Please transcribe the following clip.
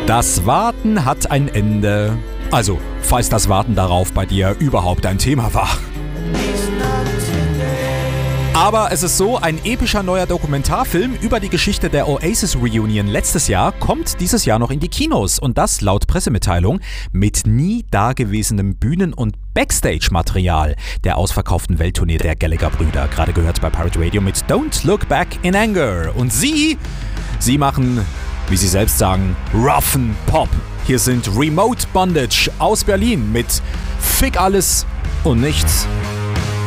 Das Warten hat ein Ende. Also, falls das Warten darauf bei dir überhaupt ein Thema war. Aber es ist so, ein epischer neuer Dokumentarfilm über die Geschichte der Oasis Reunion letztes Jahr kommt dieses Jahr noch in die Kinos. Und das laut Pressemitteilung mit nie dagewesenem Bühnen- und Backstage-Material der ausverkauften Welttournee der Gallagher-Brüder. Gerade gehört bei Pirate Radio mit Don't Look Back in Anger. Und sie machen, wie sie selbst sagen, roughen Pop. Hier sind Remote Bondage aus Berlin mit Fick alles und nichts.